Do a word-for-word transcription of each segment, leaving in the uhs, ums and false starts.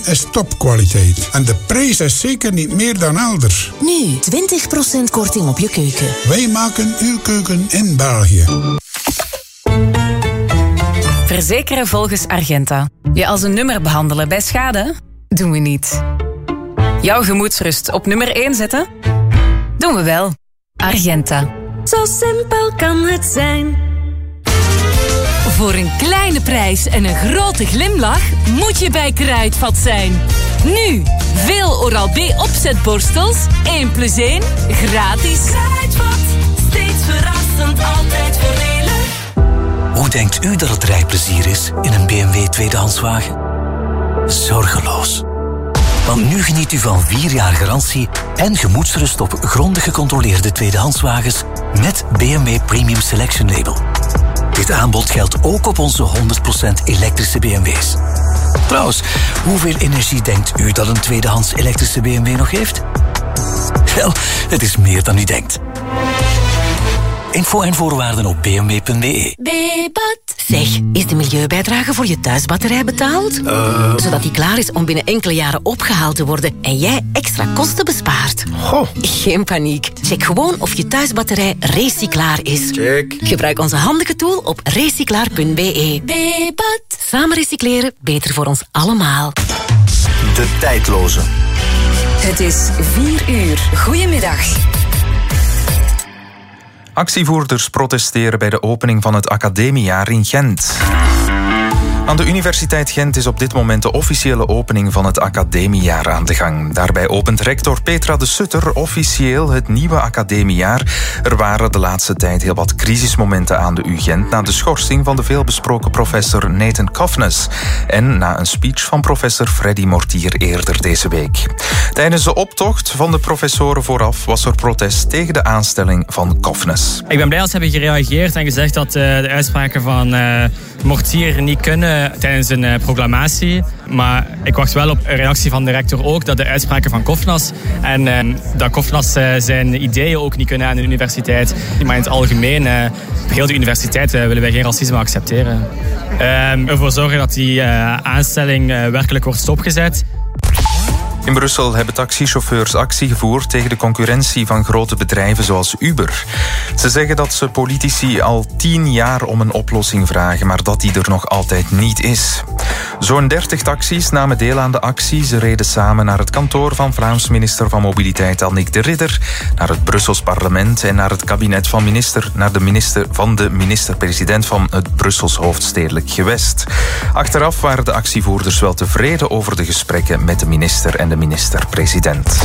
is topkwaliteit. En de prijs is zeker niet meer dan elders. Nu, twintig procent korting op je keuken. Wij maken uw keuken in België. Verzekeren volgens Argenta. Je als een nummer behandelen bij schade? Doen we niet. Jouw gemoedsrust op nummer één zetten? Doen we wel. Argenta. Zo simpel kan het zijn. Voor een kleine prijs en een grote glimlach moet je bij Kruidvat zijn. Nu, veel Oral-B opzetborstels, één plus één, gratis. Kruidvat, steeds verrassend, altijd voordelig. Hoe denkt u dat het rijplezier is in een B M W tweedehandswagen? Zorgeloos. Want nu geniet u van vier jaar garantie en gemoedsrust op grondig gecontroleerde tweedehandswagens met B M W Premium Selection Label. Dit aanbod geldt ook op onze honderd procent elektrische B M W's. Trouwens, hoeveel energie denkt u dat een tweedehands elektrische B M W nog heeft? Wel, het is meer dan u denkt. Info en voorwaarden op b m w punt b e. Bebat. Zeg, is de milieubijdrage voor je thuisbatterij betaald? Uh... Zodat die klaar is om binnen enkele jaren opgehaald te worden en jij extra kosten bespaart. Goh. Geen paniek. Check gewoon of je thuisbatterij recyclaar is. Check. Gebruik onze handige tool op recyclaar punt b e. Bebat. Samen recycleren, beter voor ons allemaal. De tijdloze. Het is vier uur. Goedemiddag. Actievoerders protesteren bij de opening van het academiejaar in Gent. Aan de Universiteit Gent is op dit moment de officiële opening van het academiejaar aan de gang. Daarbij opent rector Petra de Sutter officieel het nieuwe academiejaar. Er waren de laatste tijd heel wat crisismomenten aan de U Gent na de schorsing van de veelbesproken professor Nathan Kofnes en na een speech van professor Freddy Mortier eerder deze week. Tijdens de optocht van de professoren vooraf was er protest tegen de aanstelling van Kofnes. Ik ben blij dat ze hebben gereageerd en gezegd dat uh, de uitspraken van uh, Mortier niet kunnen tijdens een uh, proclamatie. Maar ik wacht wel op een reactie van de rector ook dat de uitspraken van Kofnas en uh, dat Kofnas uh, zijn ideeën ook niet kunnen aan de universiteit. Maar in het algemeen, uh, op heel de universiteit uh, willen wij geen racisme accepteren. Uh, ervoor zorgen dat die uh, aanstelling uh, werkelijk wordt stopgezet. In Brussel hebben taxichauffeurs actie gevoerd tegen de concurrentie van grote bedrijven zoals Uber. Ze zeggen dat ze politici al tien jaar om een oplossing vragen, maar dat die er nog altijd niet is. Zo'n dertig taxis namen deel aan de actie. Ze reden samen naar het kantoor van Vlaams minister van Mobiliteit Annick de Ridder, naar het Brussels parlement en naar het kabinet van minister, naar de minister van de minister-president van het Brussels hoofdstedelijk gewest. Achteraf waren de actievoerders wel tevreden over de gesprekken met de minister en de minister-president.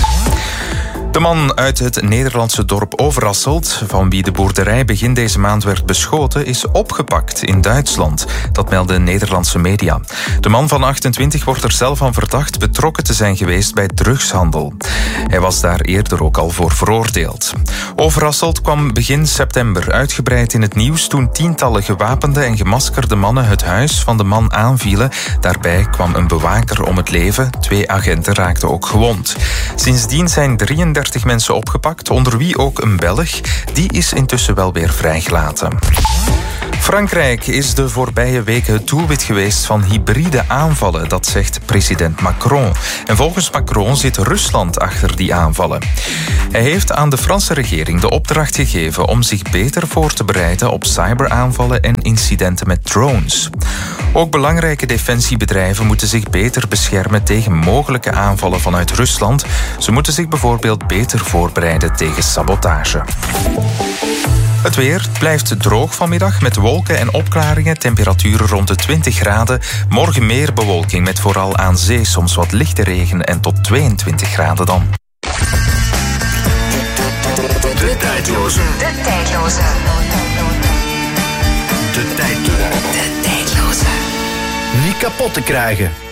De man uit het Nederlandse dorp Overasselt, van wie de boerderij begin deze maand werd beschoten, is opgepakt in Duitsland. Dat melden Nederlandse media. De man van achtentwintig wordt er zelf van verdacht betrokken te zijn geweest bij drugshandel. Hij was daar eerder ook al voor veroordeeld. Overasselt kwam begin september uitgebreid in het nieuws toen tientallen gewapende en gemaskerde mannen het huis van de man aanvielen. Daarbij kwam een bewaker om het leven. Twee agenten raakten ook gewond. Sindsdien zijn drieëndertig mensen opgepakt, onder wie ook een Belg. Die is intussen wel weer vrijgelaten. Frankrijk is de voorbije weken het doelwit geweest van hybride aanvallen, dat zegt president Macron. En volgens Macron zit Rusland achter die aanvallen. Hij heeft aan de Franse regering de opdracht gegeven om zich beter voor te bereiden op cyberaanvallen en incidenten met drones. Ook belangrijke defensiebedrijven moeten zich beter beschermen tegen mogelijke aanvallen vanuit Rusland. Ze moeten zich bijvoorbeeld beter voorbereiden tegen sabotage. Het weer blijft droog vanmiddag met wolken en opklaringen. Temperaturen rond de twintig graden. Morgen meer bewolking met vooral aan zee soms wat lichte regen en tot tweeëntwintig graden dan. De tijdloze. De tijdloze. De tijdloze. De tijdloze. Niet kapot te krijgen.